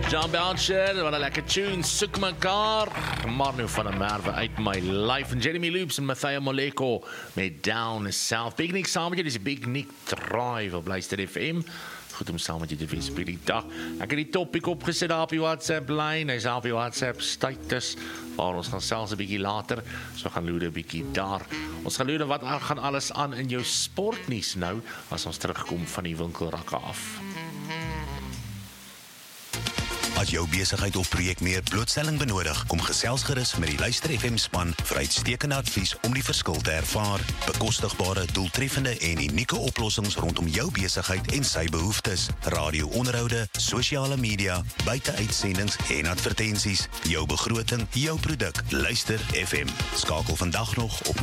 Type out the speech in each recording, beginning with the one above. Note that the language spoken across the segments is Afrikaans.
John Belcher, wat 'n lekker tune, soek mekaar, maar nou van 'n merwe uit my life, en Jeremy Loops en Matthias Moleko met Down South. Big Nick saam met jy, dis Big Nick Drive op Luister FM. Goed om saam met jy te wees by die dag. Ek het die topic opgesit daar op die WhatsApp lyn, hy's op die WhatsApp status, waar ons gaan selfs 'n bietjie later, so gaan loer 'n bietjie daar. Ons gaan loer wat gaan alles aan in jou sportnuus nou, as ons terugkom van die winkelrakke af. As jou besigheid of projek meer blootstelling benodig, kom gesels gerus met die Luister FM span vir uitstekende advies om die verskil te ervaar. Bekostigbare, doeltreffende en unieke oplossings rondom jou besigheid en sy behoeftes. Radio-onderhoude, sosiale media, buiteuitsendings en advertensies. Jou begroting, jou produk. Luister FM. Skakel vandag nog op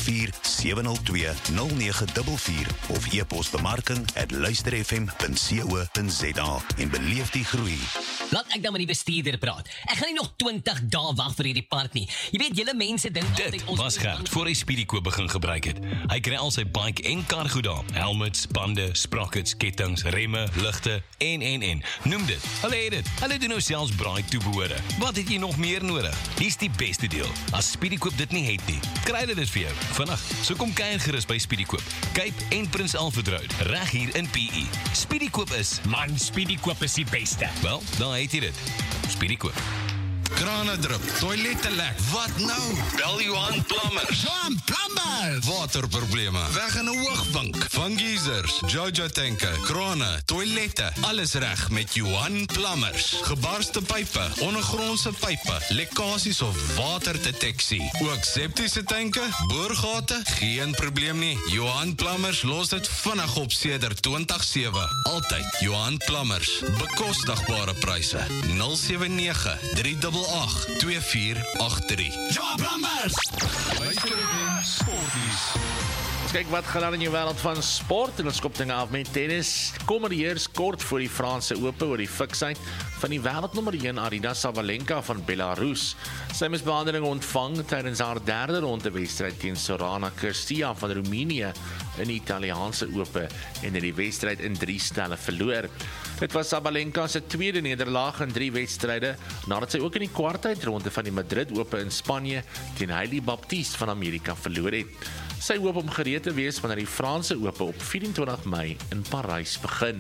084-702-0944 of e-pos bemarking@luisterfm.co.za en beleef die groei. Laat ek dan met die bestuurder praat. Ek gaan nie nog 20 dae wag vir hierdie park nie. Jy weet, julle mense dink altyd Dit was Gert voor hy Speedykoop begin gebruik het. Hy kry al sy bike en kar goed daar. Helmets, bande, sprockets, kettings, remme, ligte en. Noem dit. Hulle het dit. Hulle doen nou selfs braai toebehore. Wat het jy nog meer nodig? Hier's die beste deel. As Speedykoop dit nie het nie, kry hulle dit vir jou. Vandag, so kom kuier gerus by Speedykoop. Cape en Prins Alfred Road, reg hier in PE. Speedykoop is, Man, Speedykoop is die beste. wel, daar het jy dit. Speedykoop. Krane drup, toilette lek. Wat nou? Bel Johan Plumbers. Johan Plumbers! Waterprobleme, weg in 'n hoogbank. Van geysers, Jojo tanke, krane, toilette, alles reg met Johan Plumbers. Gebarste pype, ondergrondse pype, lekkasies of waterdeteksie. Ook septiese tanke, boorgate, geen probleem nie. Johan Plumbers los dit vinnig op sedert 2007. Altyd Johan Plumbers. Bekostigbare pryse. 079-388-2483. Johan Plumbers! Ons kyk wat gaan aan in jou wêreld van sport, en ons skop dinge af met tennis. Kom die eers kort voor die Franse Ope oor die fiksheid van die wêreldnommer 1 Aryna Sabalenka van Belarus. Sy is behandeling ontvang tydens haar derde ronde wedstryd teen Sorana Cîrstea van Roemenië in die Italiaanse Ope, en het die wedstryd in 3 stelle verloor. Dit was Sabalenka se tweede nederlaag in 3 wedstryde, nadat sy ook in die kwartfinale van die Madrid Ope in Spanje teen Hailey Baptiste van Amerika verloor het. Sy hoop om gereed te wees wanneer die Franse Ope op 24 Mei in Parys begin.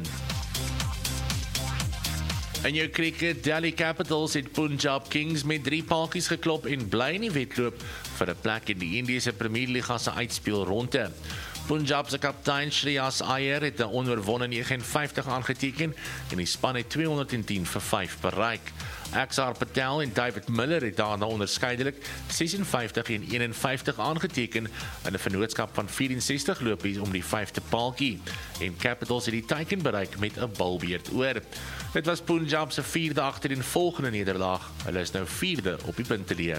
In jou cricket, Delhi Capitals het Punjab Kings met 3 paaltjies geklop en bly in die wedloop vir 'n plek in die Indiese Premier Liga se uitspelronde. Punjab se kaptein Shreyas Iyer het 'n onoorwonde 59 aangeteken en die span het 210 vir 5 bereik. Axar Patel en David Miller het daarna onderskeidelik 56 en 51 aangeteken in 'n vennootskap van 64 lopies om die 5de paaltjie, en Capitals het die teiken bereik met 'n balbeurt oor. Dit was Punjab se 4de agtereenvolgende nederlaag. Hulle is nou 4de op die punteleer.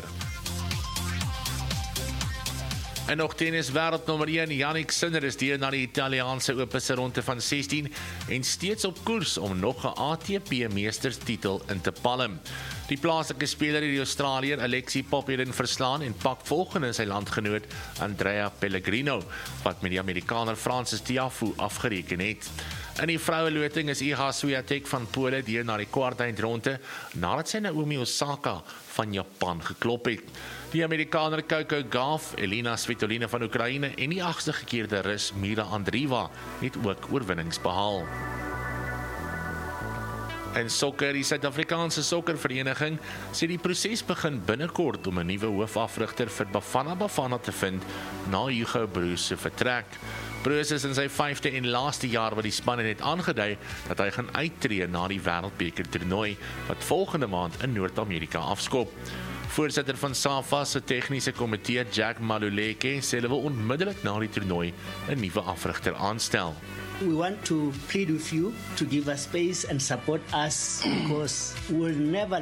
En nog tennis wêreldnommer 1, Jannik Sinner is deur na die Italiaanse Ope se ronde van 16 en steeds op koers om nog 'n ATP meesterstitel in te palm. Die plaaslike speler het die Australiër Alexei Popyrin verslaan en pak volgende sy landgenoot Andrea Pellegrino, wat met die Amerikaner Francis Tiafoe afgereken het. In die vroueloting is Iga Swiatek van Pole deur na die kwartfinale nadat sy Naomi Osaka van Japan geklop het. Die Amerikaner Coco Gauff, Elina Svitolina van Oekraïne en die 8ste gekeerde Rus Mira Andreeva het ook oorwinnings behaal. In sokker, die Suid-Afrikaanse sokkervereniging sê die proses begin binnekort om 'n nuwe hoofafrigter vir Bafana Bafana te vind na Hugo Broos se vertrek. Broos is in sy 5de en laaste jaar wat die span het aangedui dat hy gaan uittreë na die Wêreldbeker toernooi wat volgende maand in Noord-Amerika afskop. Voorsitter van SAFA se tegniese komitee, Jack Maluleke, sê hulle wil onmiddellik na die toernooi 'n nuwe afrigter aanstel. We want to plead with you to give us space and support us because we'll never